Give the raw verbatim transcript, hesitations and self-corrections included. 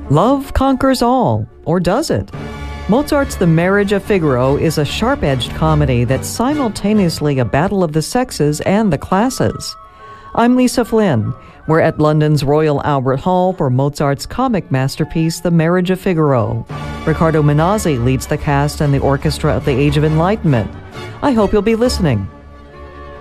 Love conquers all, or does it? Mozart's The Marriage of Figaro is a sharp-edged comedy that's simultaneously a battle of the sexes and the classes. I'm Lisa Flynn. We're at London's Royal Albert Hall for Mozart's comic masterpiece, The Marriage of Figaro. Riccardo Minazzi leads the cast and the orchestra of the Age of Enlightenment. I hope you'll be listening.